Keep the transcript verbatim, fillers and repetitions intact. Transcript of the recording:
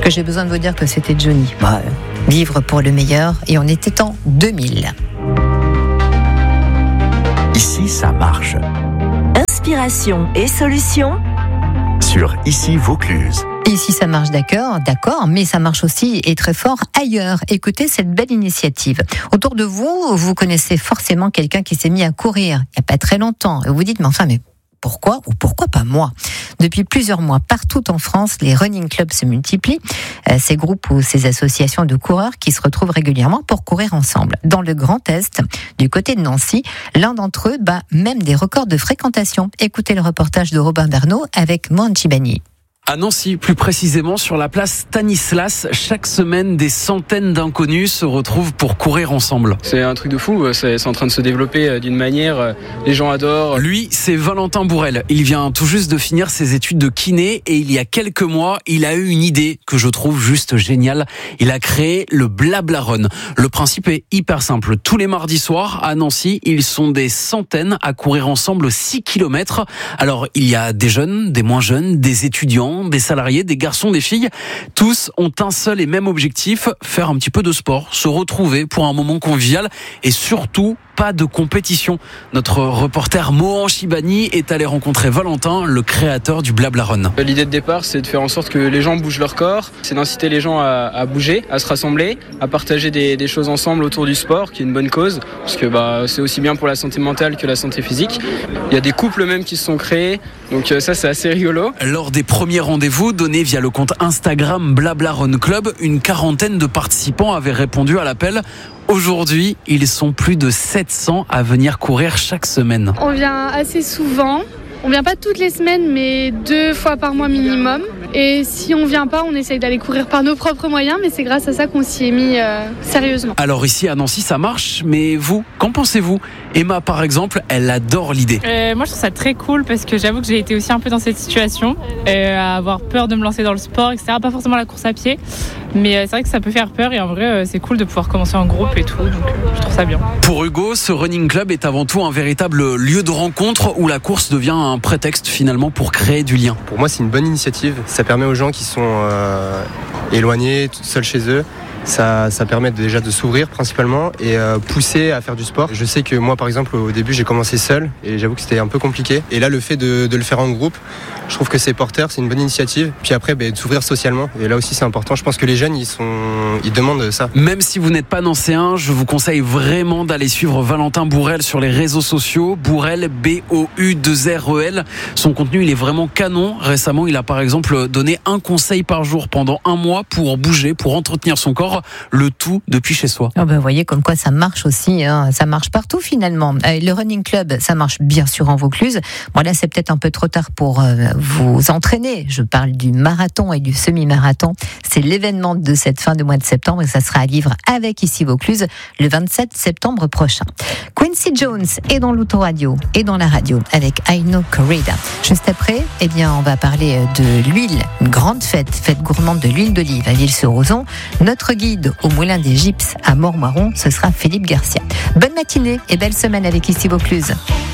Est-ce que j'ai besoin de vous dire que c'était Johnny ? Bah, vivre pour le meilleur, et on était en deux mille. Ici, ça marche. Inspiration et solutions Sur Ici Vaucluse. Ici, ça marche d'accord, d'accord, mais ça marche aussi et très fort ailleurs. Écoutez cette belle initiative. Autour de vous, vous connaissez forcément quelqu'un qui s'est mis à courir il n'y a pas très longtemps. Et vous vous dites, mais enfin, mais pourquoi ou pourquoi pas moi ? Depuis plusieurs mois, partout en France, les running clubs se multiplient. Euh, ces groupes ou ces associations de coureurs qui se retrouvent régulièrement pour courir ensemble. Dans le Grand Est, du côté de Nancy, l'un d'entre eux bat même des records de fréquentation. Écoutez le reportage de Robin Bernot avec Mohan Chibani. À Nancy, plus précisément sur la place Stanislas, chaque semaine, des centaines d'inconnus se retrouvent pour courir ensemble. C'est un truc de fou, c'est, c'est en train de se développer d'une manière, les gens adorent. Lui, c'est Valentin Bourrel. Il vient tout juste de finir ses études de kiné et il y a quelques mois, il a eu une idée que je trouve juste géniale. Il a créé le Blabla Run. Le principe est hyper simple. Tous les mardis soirs, à Nancy, ils sont des centaines à courir ensemble six kilomètres. Alors, il y a des jeunes, des moins jeunes, des étudiants, des salariés, des garçons, des filles. Tous ont un seul et même objectif, faire un petit peu de sport, se retrouver pour un moment convivial et surtout pas de compétition. Notre reporter Mohan Chibani est allé rencontrer Valentin, le créateur du Blabla Run. L'idée de départ, c'est de faire en sorte que les gens bougent leur corps, c'est d'inciter les gens à, à bouger, à se rassembler, à partager des, des choses ensemble autour du sport, qui est une bonne cause, parce que bah, c'est aussi bien pour la santé mentale que la santé physique. Il y a des couples même qui se sont créés, donc ça c'est assez rigolo. Lors des premiers rendez-vous donnés via le compte Instagram Blabla Run Club, une quarantaine de participants avaient répondu à l'appel. Aujourd'hui, ils sont plus de sept cents à venir courir chaque semaine. On vient assez souvent. On vient pas toutes les semaines, mais deux fois par mois minimum. Et si on vient pas, on essaye d'aller courir par nos propres moyens, mais c'est grâce à ça qu'on s'y est mis euh, sérieusement. Alors ici à Nancy, ça marche, mais vous, qu'en pensez-vous ? Emma, par exemple, elle adore l'idée. Euh, moi, je trouve ça très cool parce que j'avoue que j'ai été aussi un peu dans cette situation, euh, à avoir peur de me lancer dans le sport, et cetera. Pas forcément la course à pied, mais euh, c'est vrai que ça peut faire peur et en vrai, euh, c'est cool de pouvoir commencer en groupe et tout, donc euh, je trouve ça bien. Pour Hugo, ce running club est avant tout un véritable lieu de rencontre où la course devient un prétexte finalement pour créer du lien. Pour moi, c'est une bonne initiative. Ça permet aux gens qui sont euh, éloignés, seuls chez eux, Ça, ça permet déjà de s'ouvrir principalement et euh, pousser à faire du sport. Je sais que moi par exemple au début j'ai commencé seul et j'avoue que c'était un peu compliqué. Et là le fait de, de le faire en groupe, je trouve que c'est porteur, c'est une bonne initiative. Puis après bah, de s'ouvrir socialement et là aussi c'est important. Je pense que les jeunes ils, sont, ils demandent ça. Même si vous n'êtes pas nancéen, je vous conseille vraiment d'aller suivre Valentin Bourrel sur les réseaux sociaux. Bourrel, B O U deux R E L. Son contenu il est vraiment canon. Récemment il a par exemple donné un conseil par jour pendant un mois pour bouger, pour entretenir son corps. Le tout depuis chez soi. Oh ben, vous voyez comme quoi ça marche aussi, hein. Ça marche partout finalement. Euh, le running club, ça marche bien sûr en Vaucluse. Bon là c'est peut-être un peu trop tard pour euh, vous entraîner. Je parle du marathon et du semi-marathon. C'est l'événement de cette fin de mois de septembre et ça sera à vivre avec Ici Vaucluse le vingt-sept septembre prochain. Quincy Jones est dans l'autoradio et dans la radio avec I Know Corrida. Juste après, eh bien on va parler de l'huile, une grande fête, fête gourmande de l'huile d'olive à Ville-sur-Ozon. Notre guide au Moulin des Gypses à Mormoiron, ce sera Philippe Garcia. Bonne matinée et belle semaine avec Ici Vaucluse.